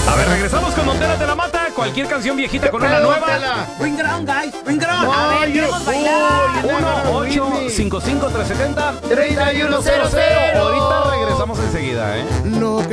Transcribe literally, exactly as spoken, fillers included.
A ver, regresamos con Montera de la Mata. Cualquier canción viejita con una nueva. Bring it on, guys. Bring it on. No, A ver, you queremos fool, bailar. you uno never ocho with me. cinco cinco tres siete cero treinta y uno cero cero. Ahorita regresamos enseguida, ¿eh? Lo que